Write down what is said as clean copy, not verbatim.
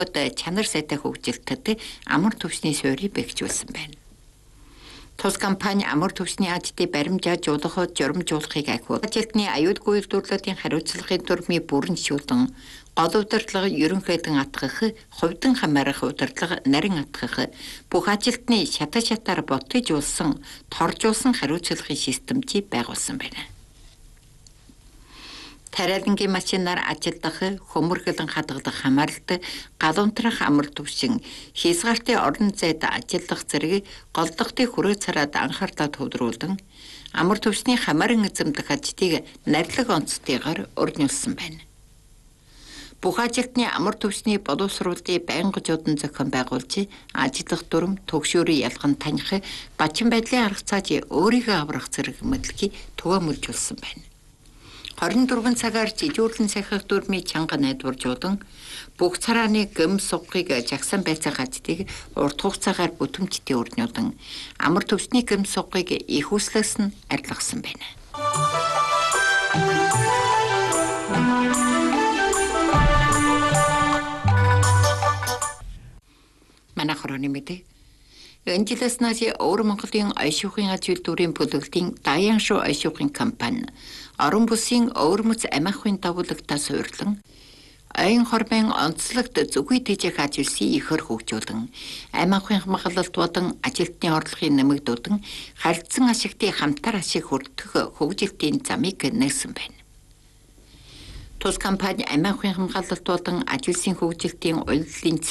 чанар сайтай хөгжилтөд амар түвшний суурийг бэхжүүлсэн байна. Тус компани амар түвшний ажлыг баримжаажуулахад журамжуулахыг ахиуд ажилтны аюулгүй үйлдвэрлэлийн хариуцлагын дүрмийг бүрэншүүлэн гол удирдлага ерөнхийдөн атгах, хувьдан хамаарах удирдлага нарийн атгах, бүх ажилтны шатаар ботгожуулсан, торжуулсан хариуцлагын системжийг байгуулсан байна. Тариалангийн машинаар ажиллах, хөмөргөлөн хадгалах хамааралтай галуунтрах амар түвшин хязгаартын орон зайд ажиллах зэрэг голдохтой хүрээ цараад анхаарлаа төвлөрүүлэн амар түвшний хамааран эзэмдэх ажлыг нарилга онцтойгоор өрнүүлсэн байна. Бүх ажилтны амар түвшний боловсруулалтыг байнга жудан зохион байгуулж, ажиллах дүрм, төгшөөрийн ялган таних, бачин байдлын арга цаажийг өөрийгөө аврах зэрэг мэдлэгийг түгээмжүүлсэн байна. 24 цагаар жижүүрлэн сахих дүрмийг чанга найдваржуулан бүх царааны гэм сугыг жагсан байцаах ажлыг урт хугацаагаар бүтэмжтэй өрнүүлэн амар түвшний гэм сугыг их үслээс нь арилгасан байна. Манайх орны мэдээ. Энэ жилээс нааши Өвөр Монголын аяшуухын ажил дүрийн бүлэглэлийн Даян шүү аяшуухын компани орон бүсийн өвөрмөц амиахын давуулагтаа суйрлан айн хормын онцлогт зүгүй дижих ажилсыг ихэр хөгжүүлэн амиахын хамгаалалт болон ажилтны орлогын нэмэгдүүлэн харилцан ашигтыг хамтар ашиг хүртэх хөгжилтийн замыг нээсэн байна. Тус компани амиахын хамгаалалт болон ажилсын хөгжилтийн улирлын